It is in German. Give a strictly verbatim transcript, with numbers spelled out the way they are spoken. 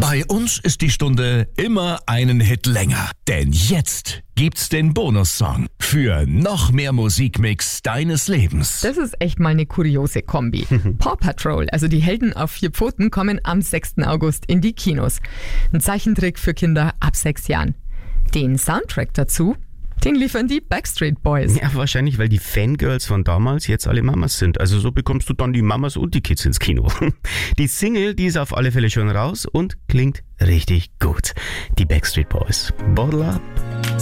Bei uns ist die Stunde immer einen Hit länger. Denn jetzt gibt's den Bonussong für noch mehr Musikmix deines Lebens. Das ist echt mal eine kuriose Kombi. Paw Patrol, also die Helden auf vier Pfoten, kommen am sechsten August in die Kinos. Ein Zeichentrick für Kinder ab sechs Jahren. Den Soundtrack dazu, den liefern die Backstreet Boys. Ja, wahrscheinlich, weil die Fangirls von damals jetzt alle Mamas sind. Also so bekommst du dann die Mamas und die Kids ins Kino. Die Single, die ist auf alle Fälle schon raus und klingt richtig gut. Die Backstreet Boys. Bottle Up.